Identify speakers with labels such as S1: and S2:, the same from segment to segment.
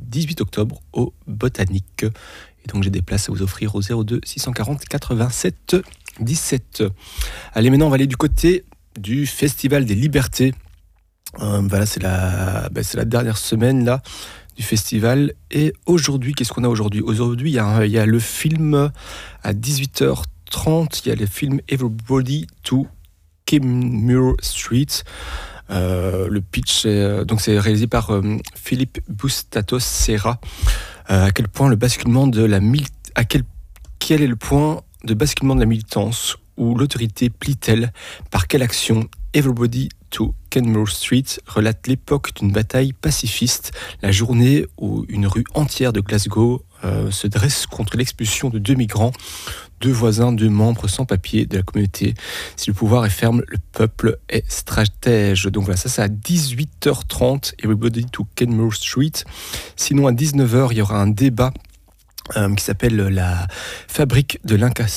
S1: 18 octobre au Botanique. Et donc j'ai des places à vous offrir au 02 640 87 17. Allez, maintenant on va aller du côté du Festival des Libertés. Voilà, c'est la dernière semaine là du festival. Et aujourd'hui, qu'est-ce qu'on a aujourd'hui ? Aujourd'hui, il y a le film à 18h30. Il y a le film Everybody to Kenmure Street. Le pitch, donc c'est réalisé par Philippe Bustatos Serra. À quel point le basculement de la quel est le point de basculement de la militance où l'autorité plie-t-elle ? Par quelle action ? Everybody to Kenmure Street relate l'époque d'une bataille pacifiste, la journée où une rue entière de Glasgow se dresse contre l'expulsion de 2 migrants, 2 voisins, 2 membres sans papier de la communauté. Si le pouvoir est ferme, le peuple est stratège. Donc voilà, ça c'est à 18h30, Everybody to Kenmure Street. Sinon à 19h, il y aura un débat qui s'appelle la fabrique de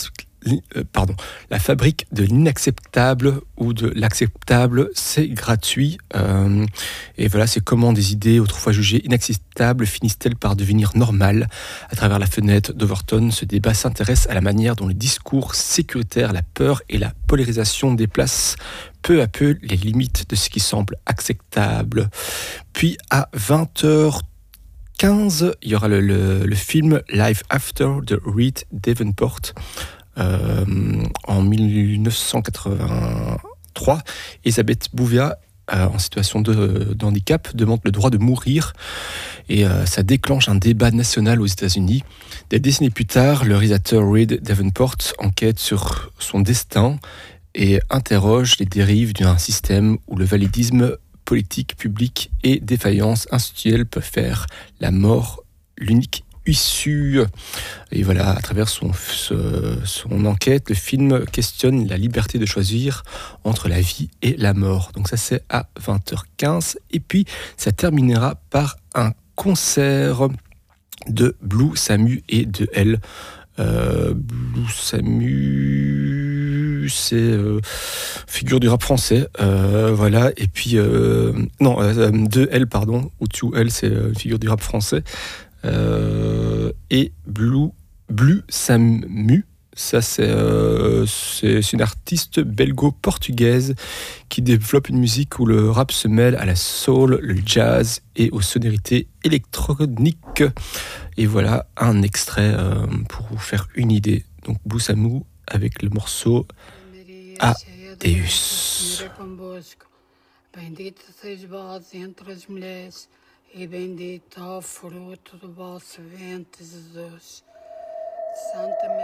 S1: l'inacceptable ou de l'acceptable, c'est gratuit. Et voilà, c'est comment des idées autrefois jugées inacceptables finissent-elles par devenir normales. À travers la fenêtre d'Overton, ce débat s'intéresse à la manière dont les discours sécuritaires, la peur et la polarisation déplacent peu à peu les limites de ce qui semble acceptable. Puis à 20h15, il y aura le film Life After de Reed Davenport. En 1983, Elisabeth Bouvia, en situation de handicap, demande le droit de mourir et ça déclenche un débat national aux États-Unis. Des décennies plus tard, le réalisateur Reed Davenport enquête sur son destin et interroge les dérives d'un système où le validisme politique, public et défaillance institutionnelle peuvent faire la mort l'unique issue. Et voilà, à travers son enquête, le film questionne la liberté de choisir entre la vie et la mort. Donc ça c'est à 20h15. Et puis ça terminera par un concert de Blue Samu et de Elle. Blue Samu, c'est figure du rap français, voilà. Et puis de Elle, pardon, ou To Elle, c'est une figure du rap français. Et Blue Samu, ça c'est une artiste belgo-portugaise qui développe une musique où le rap se mêle à la soul, le jazz et aux sonorités électroniques. Et voilà un extrait pour vous faire une idée. Donc Blue Samu avec le morceau Adeus.
S2: Bendita sois vós entre as mulheres, e bendito é o fruto do vosso ventre, Jesus. Santa Maria.